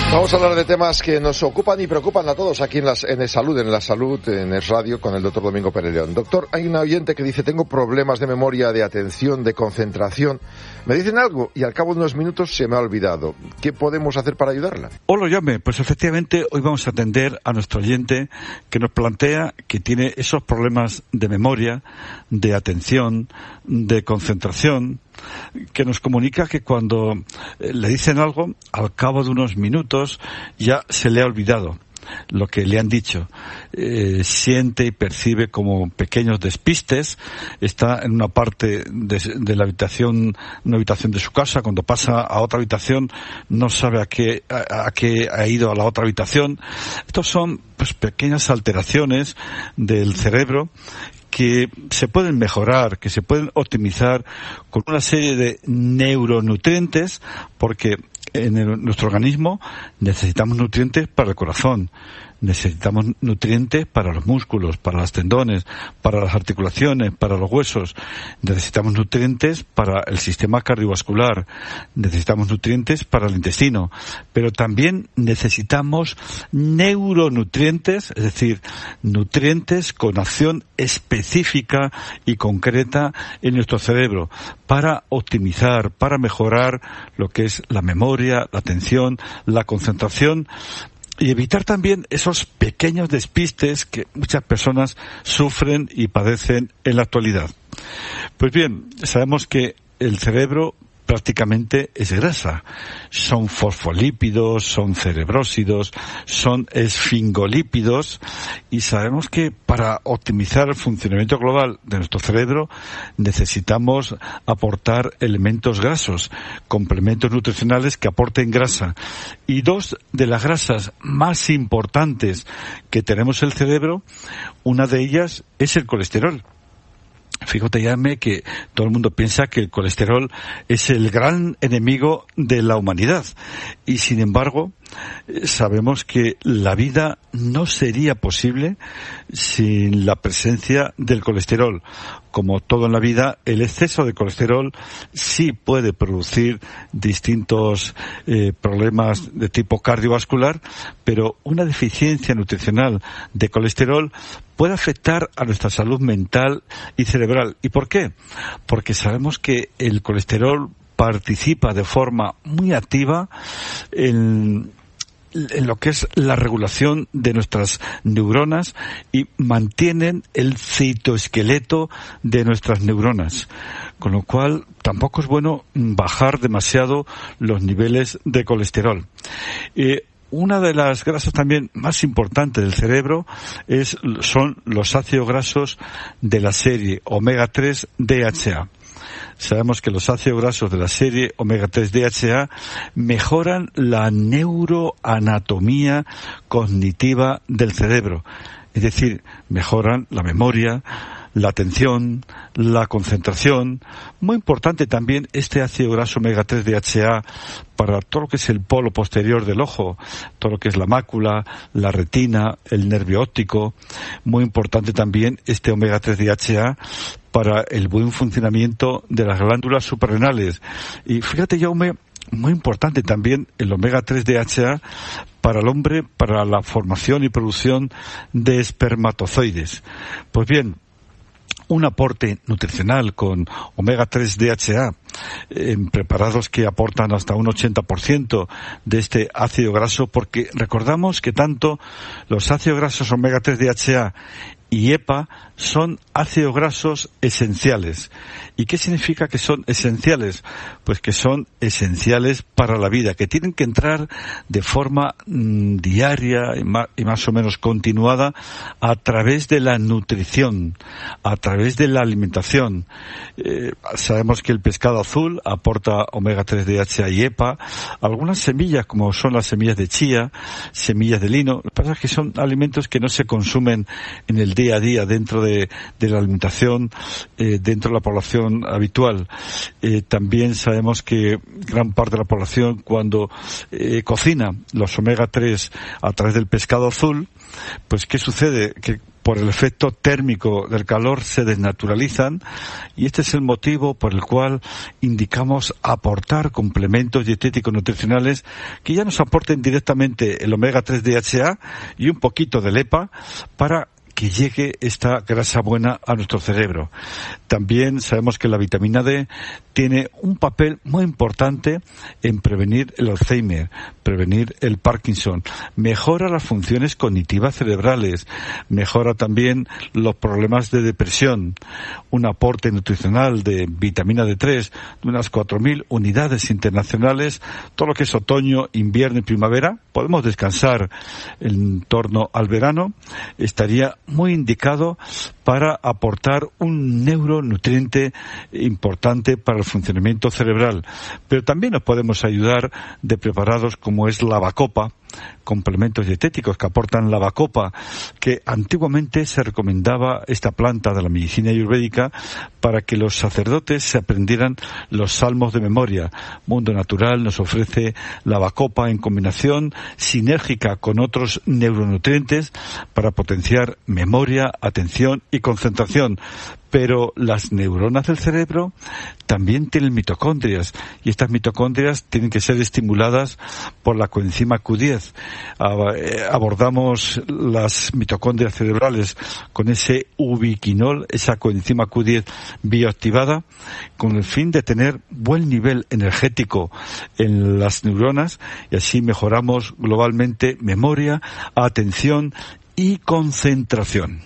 Vamos a hablar de temas que nos ocupan y preocupan a todos aquí en la salud, en Es Radio, con el doctor Domingo Pérez León. Doctor, hay una oyente que dice, tengo problemas de memoria, de atención, de concentración. Me dicen algo y al cabo de unos minutos se me ha olvidado. ¿Qué podemos hacer para ayudarla? Hola, llame. Pues efectivamente hoy vamos a atender a nuestro oyente que nos plantea que tiene esos problemas de memoria, de atención, de concentración, que nos comunica que cuando le dicen algo, al cabo de unos minutos ya se le ha olvidado lo que le han dicho. Siente y percibe como pequeños despistes. Está en una parte de la habitación, una habitación de su casa. Cuando pasa a otra habitación no sabe a qué ha ido a la otra habitación. Estos son pues pequeñas alteraciones del cerebro que se pueden mejorar, que se pueden optimizar con una serie de neuronutrientes, porque en nuestro organismo necesitamos nutrientes para el corazón, necesitamos nutrientes para los músculos, para los tendones, para las articulaciones, para los huesos, necesitamos nutrientes para el sistema cardiovascular, necesitamos nutrientes para el intestino, pero también necesitamos neuronutrientes, es decir, nutrientes con acción específica y concreta en nuestro cerebro para optimizar, para mejorar lo que es la memoria, la atención, la concentración, y evitar también esos pequeños despistes que muchas personas sufren y padecen en la actualidad. Pues bien, sabemos que el cerebro prácticamente es grasa. Son fosfolípidos, son cerebrósidos, son esfingolípidos, y sabemos que para optimizar el funcionamiento global de nuestro cerebro necesitamos aportar elementos grasos, complementos nutricionales que aporten grasa. Y dos de las grasas más importantes que tenemos en el cerebro, una de ellas es el colesterol. Fíjate, llame, que todo el mundo piensa que el colesterol es el gran enemigo de la humanidad. Y sin embargo, sabemos que la vida no sería posible sin la presencia del colesterol. Como todo en la vida, el exceso de colesterol sí puede producir distintos problemas de tipo cardiovascular, pero una deficiencia nutricional de colesterol puede afectar a nuestra salud mental y cerebral. ¿Y por qué? Porque sabemos que el colesterol participa de forma muy activa en lo que es la regulación de nuestras neuronas y mantienen el citoesqueleto de nuestras neuronas, con lo cual tampoco es bueno bajar demasiado los niveles de colesterol. Una de las grasas también más importantes del cerebro son los ácidos grasos de la serie omega 3 DHA. Sabemos que los ácidos grasos de la serie omega 3 DHA mejoran la neuroanatomía cognitiva del cerebro, es decir, mejoran la memoria, la atención, la concentración. Muy importante también este ácido graso omega 3 DHA para todo lo que es el polo posterior del ojo, todo lo que es la mácula, la retina, el nervio óptico. Muy importante también este omega 3 DHA para el buen funcionamiento de las glándulas suprarrenales. Y fíjate, Jaume, muy importante también el omega 3 DHA para el hombre, para la formación y producción de espermatozoides. Pues bien, un aporte nutricional con omega 3 DHA en preparados que aportan hasta un 80% de este ácido graso, porque recordamos que tanto los ácidos grasos omega 3 DHA y EPA son ácidos grasos esenciales. ¿Y qué significa que son esenciales? Pues que son esenciales para la vida, que tienen que entrar de forma diaria y más o menos continuada a través de la nutrición, a través de la alimentación. Sabemos que el pescado azul aporta omega 3 DHA y EPA, algunas semillas como son las semillas de chía, semillas de lino. Lo que pasa es que son alimentos que no se consumen en el día a día dentro de la alimentación, dentro de la población habitual. También sabemos que gran parte de la población cuando cocina los omega 3 a través del pescado azul, pues ¿qué sucede? Que por el efecto térmico del calor se desnaturalizan, y este es el motivo por el cual indicamos aportar complementos dietéticos nutricionales que ya nos aporten directamente el omega 3 DHA y un poquito de EPA para que llegue esta grasa buena a nuestro cerebro. También sabemos que la vitamina D tiene un papel muy importante en prevenir el Alzheimer, prevenir el Parkinson, mejora las funciones cognitivas cerebrales, mejora también los problemas de depresión. Un aporte nutricional de vitamina D3 de unas 4.000 unidades internacionales, todo lo que es otoño, invierno y primavera, podemos descansar en torno al verano, estaría muy indicado para aportar un neuronutriente importante para el funcionamiento cerebral. Pero también nos podemos ayudar de preparados como es la bacopa, complementos dietéticos que aportan la bacopa, que antiguamente se recomendaba esta planta de la medicina ayurvédica para que los sacerdotes se aprendieran los salmos de memoria. Mundo Natural nos ofrece la bacopa en combinación sinérgica con otros neuronutrientes para potenciar memoria, atención y concentración. Pero las neuronas del cerebro también tienen mitocondrias, y estas mitocondrias tienen que ser estimuladas por la coenzima Q10. Abordamos las mitocondrias cerebrales con ese ubiquinol, esa coenzima Q10 bioactivada, con el fin de tener buen nivel energético en las neuronas, y así mejoramos globalmente memoria, atención y concentración.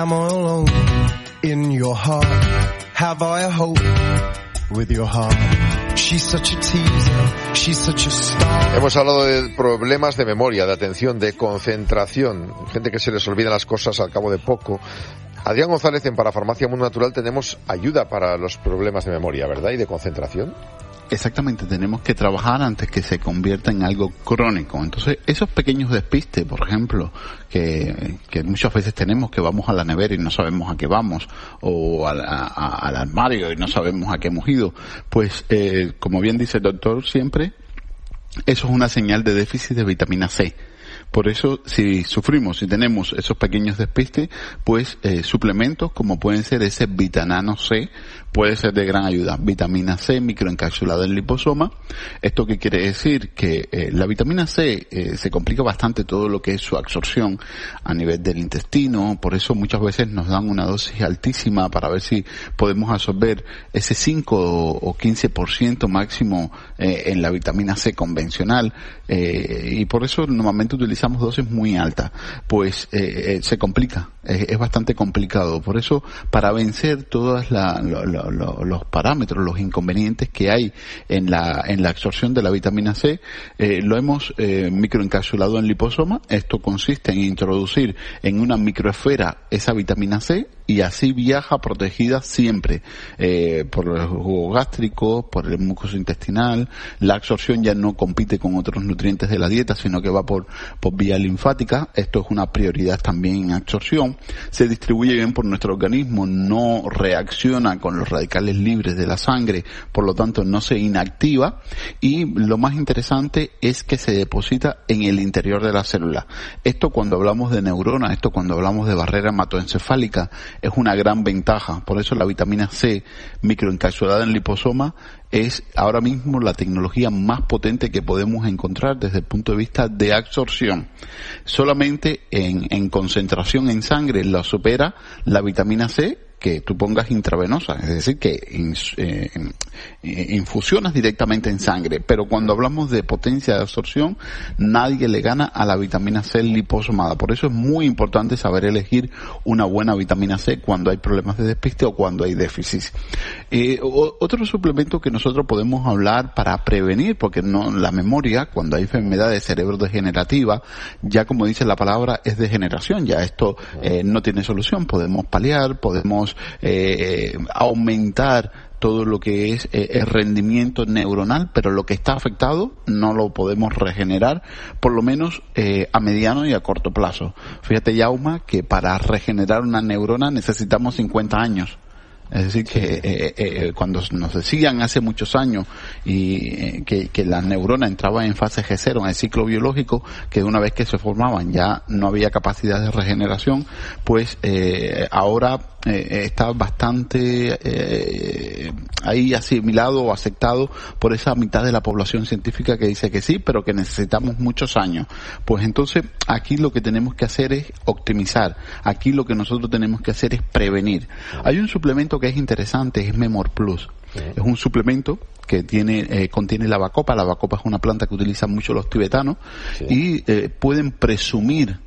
In your heart, have I a hope with your heart? She's such a teaser, she's such a star. Hemos hablado de problemas de memoria, de atención, de concentración, gente que se les olvidan las cosas al cabo de poco. Adrián González, en Parafarmacia Mundo Natural tenemos ayuda para los problemas de memoria, ¿verdad? Y de concentración. Exactamente, tenemos que trabajar antes que se convierta en algo crónico. Entonces, esos pequeños despistes, por ejemplo, que muchas veces tenemos, que vamos a la nevera y no sabemos a qué vamos, o al armario y no sabemos a qué hemos ido, pues, como bien dice el doctor siempre, eso es una señal de déficit de vitamina C. Por eso, si tenemos esos pequeños despistes, pues suplementos como pueden ser ese Vitanano C, puede ser de gran ayuda. Vitamina C microencapsulada en liposoma. ¿Esto qué quiere decir? Que la vitamina C se complica bastante todo lo que es su absorción a nivel del intestino. Por eso muchas veces nos dan una dosis altísima para ver si podemos absorber ese 5 o 15% máximo en la vitamina C convencional. Y por eso normalmente utilizamos dosis muy altas. Pues se complica. Es bastante complicado. Por eso, para vencer todas los parámetros, los inconvenientes que hay en la absorción de la vitamina C, lo hemos microencapsulado en liposoma. Esto consiste en introducir en una microesfera esa vitamina C, y así viaja protegida siempre por el jugo gástrico, por el mucoso intestinal. La absorción ya no compite con otros nutrientes de la dieta, sino que va por vía linfática. Esto es una prioridad también en absorción. Se distribuye bien por nuestro organismo, no reacciona con los radicales libres de la sangre, por lo tanto no se inactiva, y lo más interesante es que se deposita en el interior de la célula. Esto cuando hablamos de neuronas, esto cuando hablamos de barrera hematoencefálica, es una gran ventaja. Por eso la vitamina C microencapsulada en liposoma es ahora mismo la tecnología más potente que podemos encontrar desde el punto de vista de absorción. Solamente en concentración en sangre la supera la vitamina C que tú pongas intravenosa, es decir, que infusionas directamente en sangre. Pero cuando hablamos de potencia de absorción, nadie le gana a la vitamina C liposomada. Por eso es muy importante saber elegir una buena vitamina C cuando hay problemas de despiste o cuando hay déficit. Otro suplemento que nosotros podemos hablar para prevenir, porque no la memoria, cuando hay enfermedades cerebrodegenerativas, ya como dice la palabra, es degeneración. Ya esto no tiene solución. Podemos paliar, podemos aumentar todo lo que es el rendimiento neuronal, pero lo que está afectado no lo podemos regenerar, por lo menos a mediano y a corto plazo. Fíjate, Yauma, que para regenerar una neurona necesitamos 50 años. Es decir, que cuando nos decían hace muchos años y que las neuronas entraban en fase G0 en el ciclo biológico, que una vez que se formaban ya no había capacidad de regeneración, pues ahora está bastante ahí asimilado o aceptado por esa mitad de la población científica que dice que sí, pero que necesitamos muchos años. Pues entonces aquí lo que tenemos que hacer es optimizar. Aquí lo que nosotros tenemos que hacer es prevenir. Hay un suplemento que es interesante, es Memor Plus. Es un suplemento que contiene lavacopa. La lavacopa es una planta que utilizan mucho los tibetanos y pueden presumir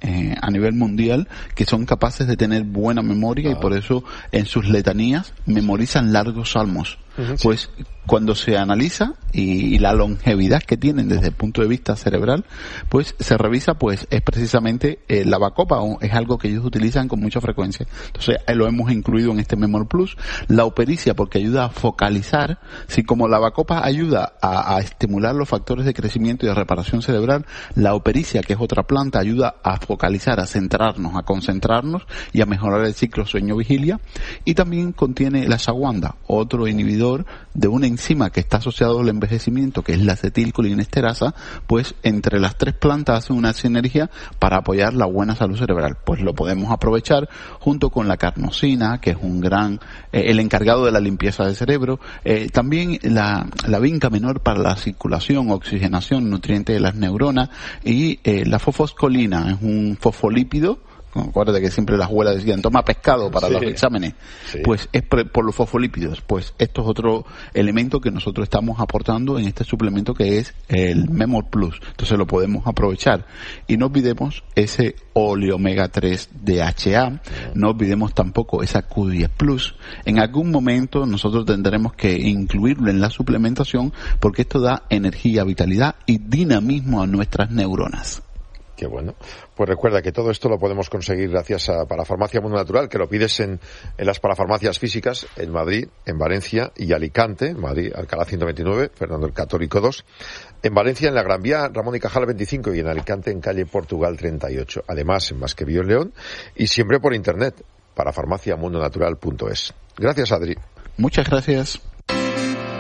a nivel mundial que son capaces de tener buena memoria y por eso en sus letanías memorizan largos salmos. Pues cuando se analiza y la longevidad que tienen desde el punto de vista cerebral, pues se revisa, pues es precisamente la lavacopa, es algo que ellos utilizan con mucha frecuencia. Entonces lo hemos incluido en este Memor Plus. La opericia, porque ayuda a focalizar, si como la lavacopa ayuda a estimular los factores de crecimiento y de reparación cerebral, la opericia, que es otra planta, ayuda a focalizar, a centrarnos, a concentrarnos y a mejorar el ciclo sueño-vigilia. Y también contiene la ashwagandha, otro inhibidor de una enzima que está asociado al envejecimiento, que es la acetilcolinesterasa. Pues entre las tres plantas hacen una sinergia para apoyar la buena salud cerebral. Pues lo podemos aprovechar junto con la carnosina, que es un gran, el encargado de la limpieza del cerebro, también la vinca menor para la circulación, oxigenación, nutriente de las neuronas, y la fosfolina, es un fosfolípido. Acuérdate que siempre las abuelas decían, toma pescado para los exámenes. Pues es por los fosfolípidos. Pues esto es otro elemento que nosotros estamos aportando en este suplemento, que es el Memor Plus. Entonces lo podemos aprovechar. Y no olvidemos ese óleo omega 3 DHA. No olvidemos tampoco esa Q10 Plus. En algún momento nosotros tendremos que incluirlo en la suplementación, porque esto da energía, vitalidad y dinamismo a nuestras neuronas. Qué bueno. Pues recuerda que todo esto lo podemos conseguir gracias a Parafarmacia Mundo Natural, que lo pides en las parafarmacias físicas en Madrid, en Valencia y Alicante. En Madrid, Alcalá 129, Fernando el Católico 2. En Valencia, en la Gran Vía, Ramón y Cajal 25, y en Alicante, en calle Portugal 38. Además, en Masquevío, en León, y siempre por internet, parafarmaciamundonatural.es. Gracias, Adri. Muchas gracias.